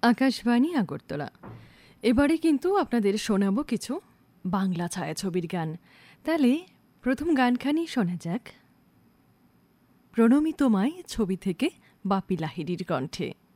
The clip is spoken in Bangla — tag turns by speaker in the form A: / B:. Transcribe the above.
A: আকাশবাণী আগরতলা। এবারে কিন্তু আপনাদের শোনাবো কিছু বাংলা ছায়াছবির গান। তাহলে প্রথম গানখানি শোনা যাক। প্রণমী তোমায় ছবি থেকে বাপি লাহিড়ীর কণ্ঠে।